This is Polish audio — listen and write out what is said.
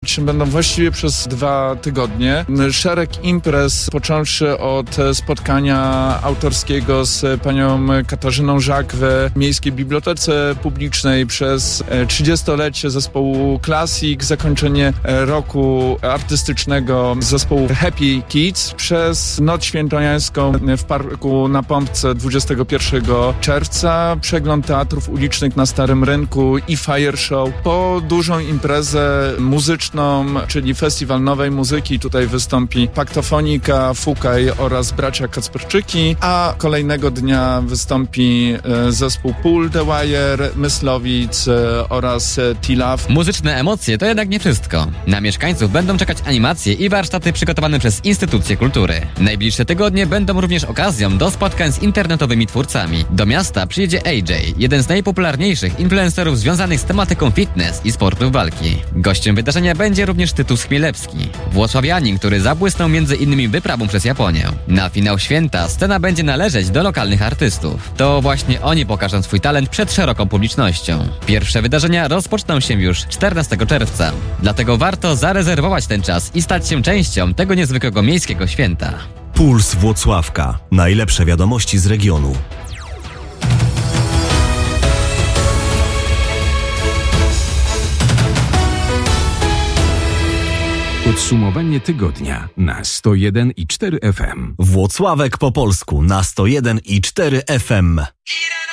będą właściwie przez 2 tygodnie. Szereg imprez, począwszy od spotkania autorskiego z panią Katarzyną Żak w Miejskiej Bibliotece Publicznej, przez 30-lecie zespołu Classic, zakończenie roku artystycznego zespołu Happy Kids, przez Noc Świętojańską w Parku na Pompce 21 czerwca, przegląd teatrów ulicznych na Starym Rynku i Fire Show, po dużą imprezę muzyczną, czyli festiwal nowej muzyki. Tutaj wystąpi Paktofonika, Fukaj oraz bracia Kacperczyki, a kolejnego dnia wystąpi zespół Pool The Wire, Myslowic oraz T-Love. Muzyczne emocje to jednak nie wszystko. Na mieszkańców będą czekać animacje i warsztaty przygotowane przez instytucje kultury. Najbliższe tygodnie będą również okazją do spotkań z internetowymi twórcami. Do miasta przyjedzie AJ, jeden z najpopularniejszych influencerów związanych z tematyką fitness i sportów walki. Gościem wydarzenia będzie również Tytus Chmielewski, włocławianin, który zabłysnął m.in. wyprawą przez Japonię. Na finał święta scena będzie należeć do lokalnych artystów. To właśnie oni pokażą swój talent przed szeroką publicznością. Pierwsze wydarzenia rozpoczną się już 14 czerwca. Dlatego warto zarezerwować ten czas i stać się częścią tego niezwykłego miejskiego święta. Puls Włocławka. Najlepsze wiadomości z regionu. Podsumowanie tygodnia na 101,4 FM. Włocławek po polsku na 101,4 FM.